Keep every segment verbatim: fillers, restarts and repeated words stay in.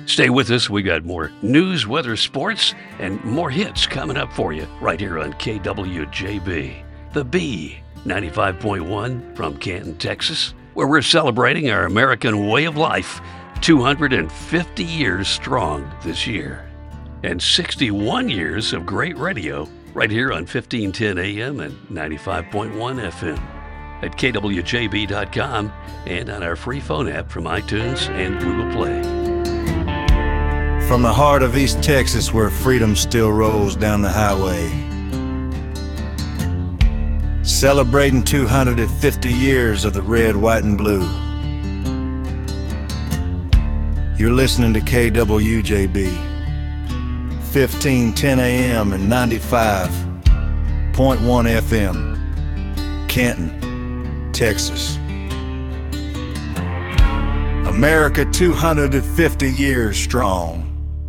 Stay with us. We got more news, weather, sports, and more hits coming up for you right here on K W J B. The B, ninety-five point one from Canton, Texas, where we're celebrating our American way of life, two hundred fifty years strong this year. And sixty-one years of great radio right here on fifteen ten A M and ninety-five point one F M. At K W J B dot com and on our free phone app from iTunes and Google Play. From the heart of East Texas, where freedom still rolls down the highway, celebrating two hundred fifty years of the red, white, and blue. You're listening to K W J B, fifteen ten A M and ninety-five point one F M, Canton, Texas. America two hundred fifty years strong.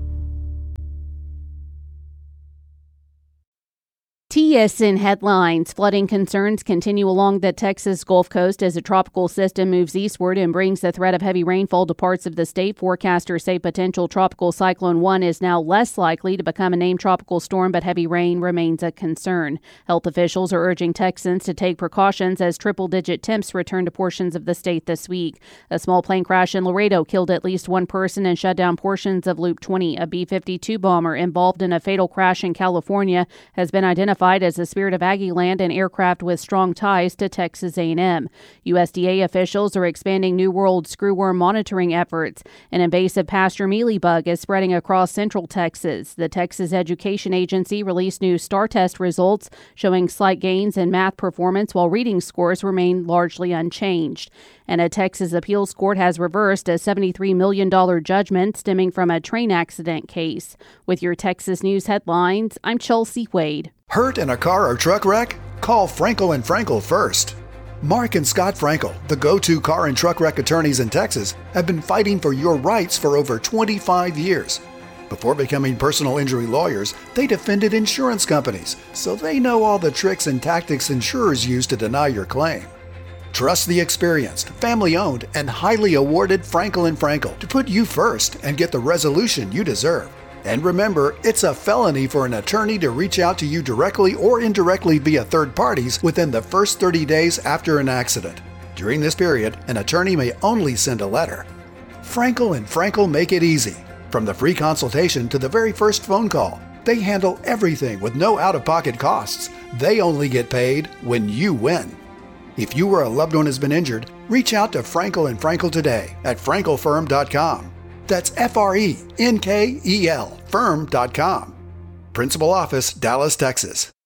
T S N headlines. Flooding concerns continue along the Texas Gulf Coast as a tropical system moves eastward and brings the threat of heavy rainfall to parts of the state. Forecasters say potential tropical cyclone one is now less likely to become a named tropical storm, but heavy rain remains a concern. Health officials are urging Texans to take precautions as triple-digit temps return to portions of the state this week. A small plane crash in Laredo killed at least one person and shut down portions of Loop twenty. A B fifty-two bomber involved in a fatal crash in California has been identified as a Spirit of Aggieland, an aircraft with strong ties to Texas A and M. U S D A officials are expanding New World screwworm monitoring efforts. An invasive pasture mealybug is spreading across central Texas. The Texas Education Agency released new STAR test results showing slight gains in math performance while reading scores remain largely unchanged. And a Texas appeals court has reversed a seventy-three million dollars judgment stemming from a train accident case. With your Texas news headlines, I'm Chelsea Wade. Hurt in a car or truck wreck? Call Frankel and Frankel first. Mark and Scott Frankel, the go-to car and truck wreck attorneys in Texas, have been fighting for your rights for over twenty-five years. Before becoming personal injury lawyers, they defended insurance companies, so they know all the tricks and tactics insurers use to deny your claim. Trust the experienced, family-owned, and highly awarded Frankel and Frankel to put you first and get the resolution you deserve. And remember, it's a felony for an attorney to reach out to you directly or indirectly via third parties within the first thirty days after an accident. During this period, an attorney may only send a letter. Frankel and Frankel make it easy. From the free consultation to the very first phone call, they handle everything with no out-of-pocket costs. They only get paid when you win. If you or a loved one has been injured, reach out to Frankel and Frankel today at frankel firm dot com. That's F R E N K E L firm dot com. Principal office, Dallas, Texas.